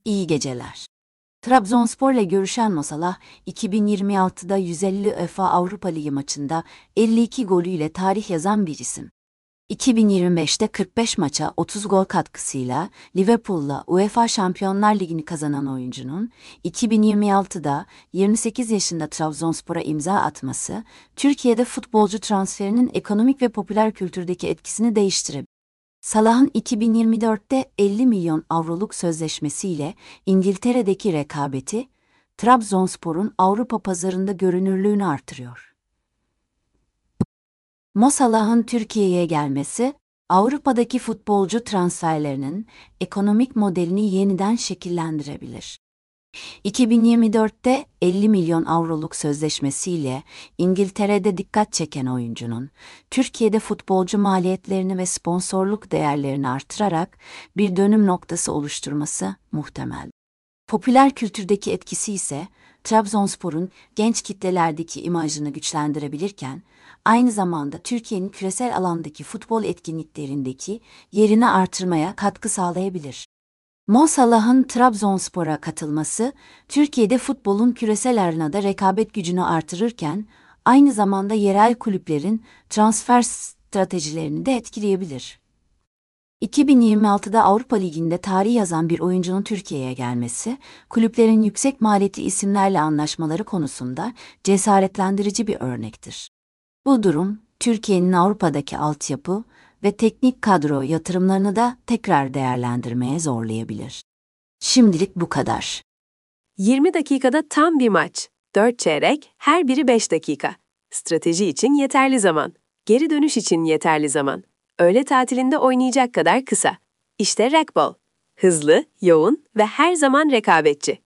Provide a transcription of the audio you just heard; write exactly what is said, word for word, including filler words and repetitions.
İyi geceler. Trabzonspor'la görüşen Mo Salah, iki bin yirmi altıda yüz elli UEFA Avrupa Ligi maçında elli iki golüyle tarih yazan bir isim. iki bin yirmi beşte kırk beş maça otuz gol katkısıyla Liverpool'la UEFA Şampiyonlar Ligi'ni kazanan oyuncunun, iki bin yirmi altıda yirmi sekiz yaşında Trabzonspor'a imza atması, Türkiye'de futbolcu transferinin ekonomik ve popüler kültürdeki etkisini değiştirebilir. Salah'ın iki bin yirmi dörtte elli milyon avroluk sözleşmesiyle İngiltere'deki rekabeti, Trabzonspor'un Avrupa pazarında görünürlüğünü artırıyor. Mo Salah'ın Türkiye'ye gelmesi, Avrupa'daki futbolcu transferlerinin ekonomik modelini yeniden şekillendirebilir. iki bin yirmi dörtte elli milyon avroluk sözleşmesiyle İngiltere'de dikkat çeken oyuncunun, Türkiye'de futbolcu maliyetlerini ve sponsorluk değerlerini artırarak bir dönüm noktası oluşturması muhtemel. Popüler kültürdeki etkisi ise, Trabzonspor'un genç kitlelerdeki imajını güçlendirebilirken, aynı zamanda Türkiye'nin küresel alandaki futbol etkinliklerindeki yerini artırmaya katkı sağlayabilir. Mo Salah'ın Trabzonspor'a katılması, Türkiye'de futbolun küresel arenada rekabet gücünü artırırken, aynı zamanda yerel kulüplerin transfer stratejilerini de etkileyebilir. iki bin yirmi altıda Avrupa Ligi'nde tarih yazan bir oyuncunun Türkiye'ye gelmesi, kulüplerin yüksek maliyetli isimlerle anlaşmaları konusunda cesaretlendirici bir örnektir. Bu durum, Türkiye'nin Avrupa'daki altyapı ve teknik kadro yatırımlarını da tekrar değerlendirmeye zorlayabilir. Şimdilik bu kadar. yirmi dakikada tam bir maç. dört çeyrek, her biri beş dakika. Strateji için yeterli zaman. Geri dönüş için yeterli zaman. Öğle tatilinde oynayacak kadar kısa. İşte Racball. Hızlı, yoğun ve her zaman rekabetçi.